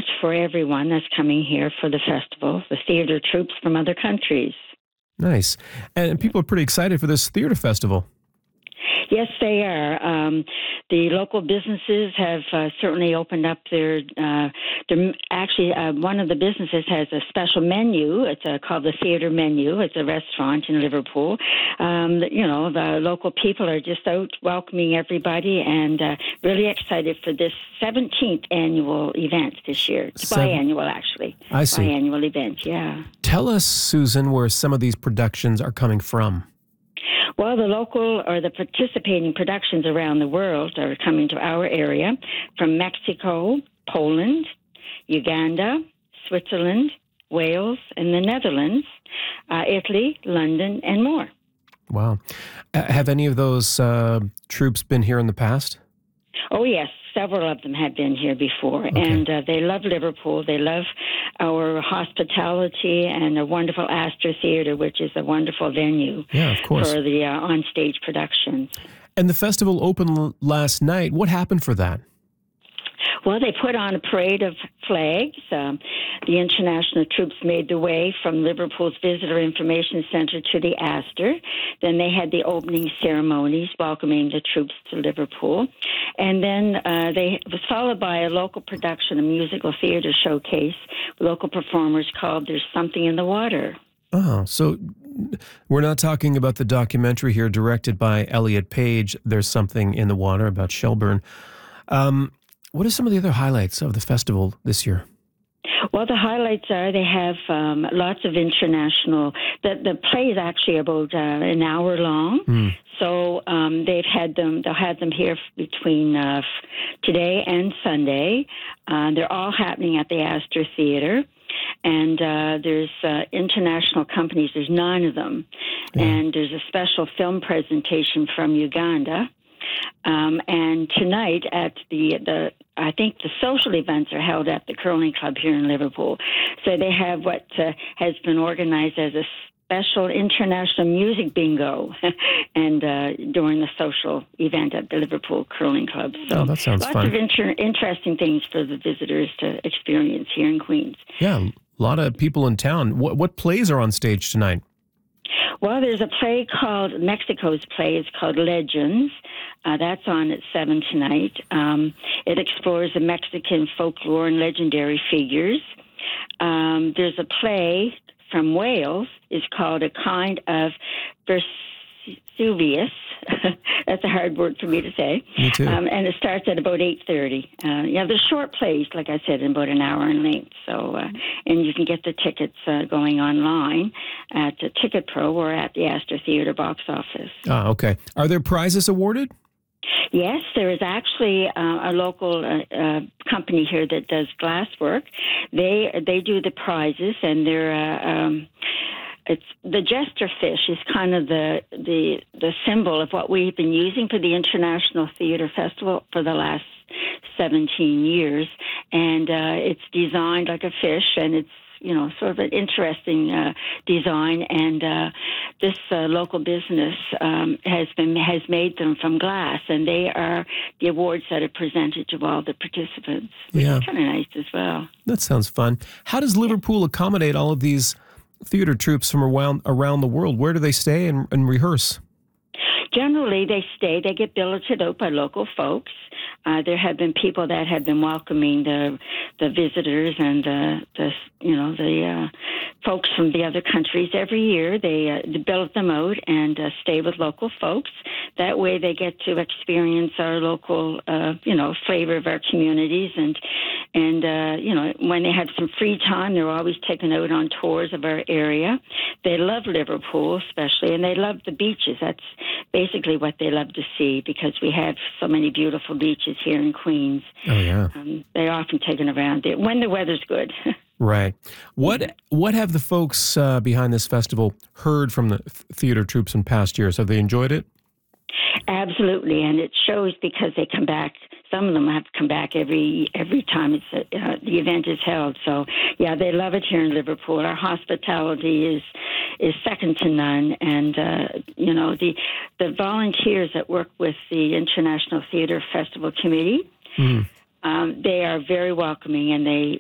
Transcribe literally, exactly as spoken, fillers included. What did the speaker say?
much for everyone that's coming here for the festival, the theater troops from other countries. Nice. And people are pretty excited for this theater festival. Yes, they are. Um, the local businesses have uh, certainly opened up their, uh, their actually, uh, one of the businesses has a special menu. It's uh, called the Theater Menu. It's a restaurant in Liverpool. Um, you know, the local people are just out welcoming everybody and uh, really excited for this seventeenth annual event this year. It's Seven- biannual, actually. I see. Biannual event, yeah. Tell us, Susan, where some of these productions are coming from. Well, the local or the participating productions around the world are coming to our area from Mexico, Poland, Uganda, Switzerland, Wales, and the Netherlands, uh, Italy, London, and more. Wow. Uh, have any of those uh, troops been here in the past? Oh, yes. Several of them have been here before, Okay. and uh, they love Liverpool. They love our hospitality and a wonderful Astor Theatre, which is a wonderful venue Yeah, of course. for the uh, on-stage productions. And the festival opened l- last night. What happened for that? Well, they put on a parade of flags. Um, the international troops made their way from Liverpool's Visitor Information Center to the Astor. Then they had the opening ceremonies welcoming the troops to Liverpool. And then uh, they it was followed by a local production, a musical theater showcase, local performers called There's Something in the Water. Oh, so we're not talking about the documentary here directed by Elliot Page, There's Something in the Water, about Shelburne. Um, what are some of the other highlights of the festival this year? Well, the highlights are they have um, lots of international. The the play is actually about uh, an hour long, Mm. so um, they've had them. They'll have them here between uh, today and Sunday. Uh, they're all happening at the Astor Theatre. And uh, there's uh, international companies. There's nine of them. Yeah. And there's a special film presentation from Uganda. Um, and tonight at the, the, I think the social events are held at the Curling Club here in Liverpool. So they have what uh, has been organized as a special international music bingo and uh, during the social event at the Liverpool Curling Club. So Oh, that sounds lots fun. of inter- interesting things for the visitors to experience here in Queens. Yeah, a lot of people in town. What, what plays are on stage tonight? Well, there's a play called, Mexico's play is called Legends. Uh, that's on at seven tonight. Um, it explores the Mexican folklore and legendary figures. Um, there's a play from Wales. It's called A Kind of Vesuvius. That's a hard word for me to say. Me too. Um, and it starts at about eight thirty. Uh, yeah, they're short plays, like I said, in about an hour in length. So, uh, and you can get the tickets uh, going online at uh, Ticket Pro or at the Astor Theatre box office. Ah, okay. Are there prizes awarded? Yes, there is actually uh, a local uh, uh, company here that does glasswork. They they do the prizes, and they're uh, um, it's the jester fish is kind of the the the symbol of what we've been using for the International Theatre Festival for the last seventeen years, and uh, it's designed like a fish, and it's you know, sort of an interesting uh, design, and uh, this uh, local business um, has been has made them from glass, and they are the awards that are presented to all the participants. Which Yeah. is kind of nice as well. That sounds fun. How does Liverpool accommodate all of these theater troops from around around the world? Where do they stay and, and rehearse? Generally, they stay. They get billeted out by local folks. Uh, there have been people that have been welcoming the the visitors and the, the you know the uh, folks from the other countries every year. They uh, they billet them out and uh, stay with local folks. That way, they get to experience our local uh, you know flavor of our communities, and and uh, you know when they have some free time, they're always taken out on tours of our area. They love Liverpool, especially, and they love the beaches. That's basically what they love to see, because we have so many beautiful beaches here in Queens. Oh, yeah. Um, they're often taken around there when the weather's good. Right. What what have the folks uh, behind this festival heard from the th- theater troops in past years? Have they enjoyed it? Absolutely, and it shows because they come back. Some of them have come back every every time it's uh, the event is held. So, yeah, they love it here in Liverpool. Our hospitality is is second to none, and uh, you know the the volunteers that work with the International Theatre Festival Committee. Mm. Um, they are very welcoming, and they